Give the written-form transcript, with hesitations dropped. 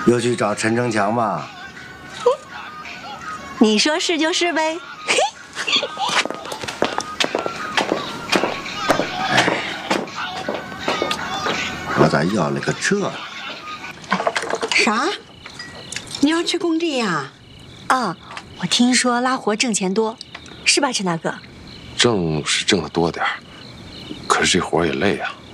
又去找陈正强吧？ 你说是就是呗。 我咋要了个这？ 啥？你要去工地呀？ 啊，我听说拉活挣钱多，是吧，陈大哥？ 挣是挣得多点儿，可是这活也累啊。